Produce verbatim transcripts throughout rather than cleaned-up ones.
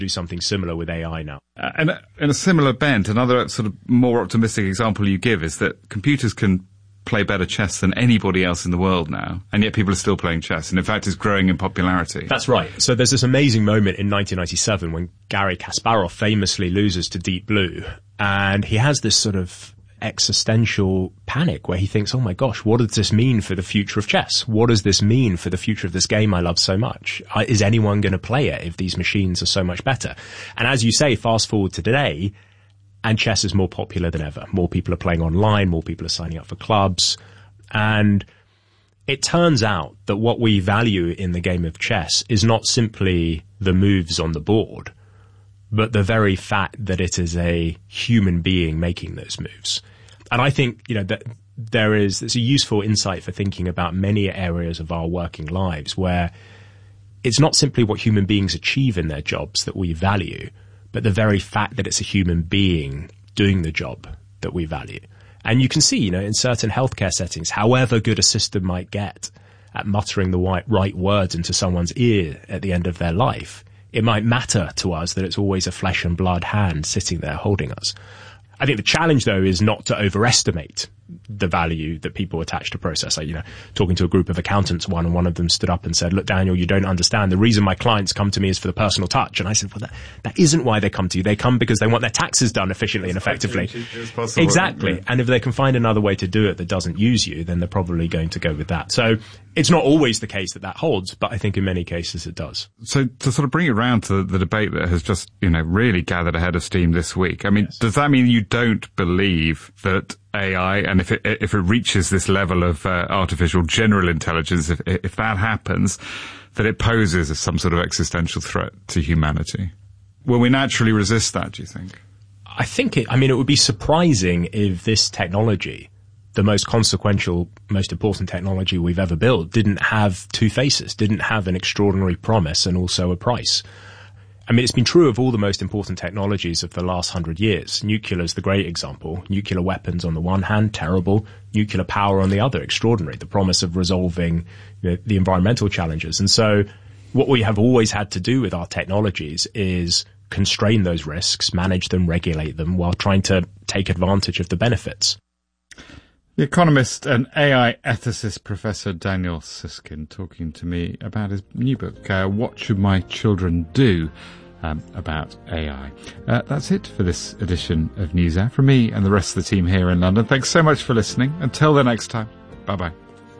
do something similar with A I now. Uh, and in a similar bent, another sort of more optimistic example you give is that computers can play better chess than anybody else in the world now, and yet people are still playing chess, and in fact it's growing in popularity. That's right. So there's this amazing moment in nineteen ninety-seven when Garry Kasparov famously loses to Deep Blue, and he has this sort of existential panic where he thinks, oh my gosh, what does this mean for the future of chess? What does this mean for the future of this game I love so much? Is anyone going to play it if these machines are so much better? And as you say, fast forward to today, and chess is more popular than ever. More people are playing online, more people are signing up for clubs. And it turns out that what we value in the game of chess is not simply the moves on the board, but the very fact that it is a human being making those moves. And I think, you know, that there is, there's a useful insight for thinking about many areas of our working lives where it's not simply what human beings achieve in their jobs that we value, but the very fact that it's a human being doing the job that we value. And you can see, you know, in certain healthcare settings, however good a system might get at muttering the right, right words into someone's ear at the end of their life, it might matter to us that it's always a flesh and blood hand sitting there holding us. I think the challenge, though, is not to overestimate the value that people attach to process. Like, you know, talking to a group of accountants, one and one of them stood up and said, look, Daniel, you don't understand. The reason my clients come to me is for the personal touch. And I said, well, that, that isn't why they come to you. They come because they want their taxes done efficiently and effectively. Exactly. Yeah. And if they can find another way to do it that doesn't use you, then they're probably going to go with that. So it's not always the case that that holds, but I think in many cases it does. So to sort of bring it around to the debate that has just, you know, really gathered ahead of steam this week, I mean, yes. Does that mean you don't believe that A I, and if it if it reaches this level of uh, artificial general intelligence, if if that happens, that it poses as some sort of existential threat to humanity? Will we naturally resist that, do you think? I think it, I mean, it would be surprising if this technology, the most consequential, most important technology we've ever built, didn't have two faces, didn't have an extraordinary promise and also a price. I mean, it's been true of all the most important technologies of the last hundred years. Nuclear is the great example. Nuclear weapons on the one hand, terrible. Nuclear power on the other, extraordinary. The promise of resolving, you know, the environmental challenges. And so what we have always had to do with our technologies is constrain those risks, manage them, regulate them, while trying to take advantage of the benefits. The economist and A I ethicist Professor Daniel Susskind talking to me about his new book, uh, What Should My Children Do? Um, about A I. Uh, that's it for this edition of NewsHour. From me and the rest of the team here in London, thanks so much for listening. Until the next time, bye-bye.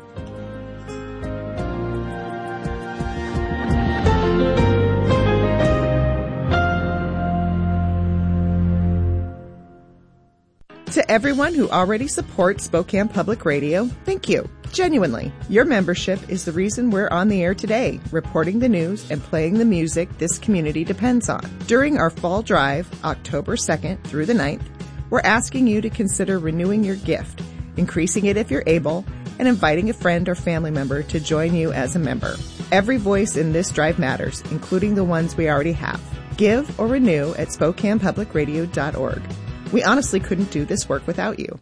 To everyone who already supports Spokane Public Radio, thank you. Genuinely, your membership is the reason we're on the air today, reporting the news and playing the music this community depends on. During our fall drive, October second through the ninth, we're asking you to consider renewing your gift, increasing it if you're able, and inviting a friend or family member to join you as a member. Every voice in this drive matters, including the ones we already have. Give or renew at spokane public radio dot org. We honestly couldn't do this work without you.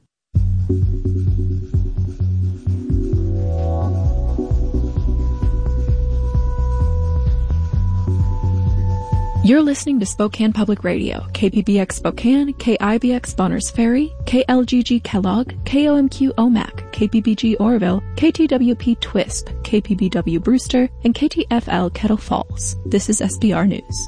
You're listening to Spokane Public Radio, K P B X Spokane, K I B X Bonners Ferry, K L G G Kellogg, K O M Q Omak, K P B G Oroville, K T W P Twisp, K P B W Brewster, and K T F L Kettle Falls. This is S B R News.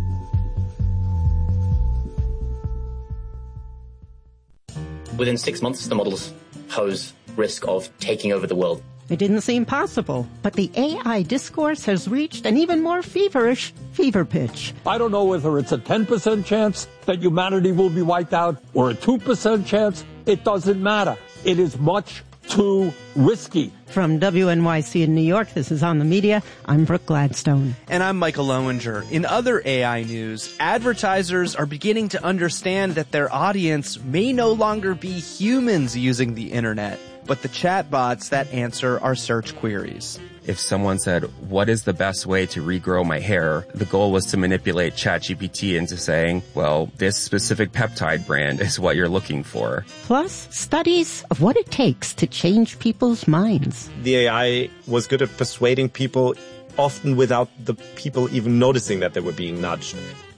Within six months, the models pose risk of taking over the world. It didn't seem possible, but the A I discourse has reached an even more feverish fever pitch. I don't know whether it's a ten percent chance that humanity will be wiped out or a two percent chance. It doesn't matter. It is much too risky. From W N Y C in New York, this is On the Media. I'm Brooke Gladstone. And I'm Michael Lowinger. In other A I news, advertisers are beginning to understand that their audience may no longer be humans using the internet, but the chatbots that answer our search queries. If someone said, what is the best way to regrow my hair? The goal was to manipulate ChatGPT into saying, well, this specific peptide brand is what you're looking for. Plus, studies of what it takes to change people's minds. The A I was good at persuading people, often without the people even noticing that they were being nudged.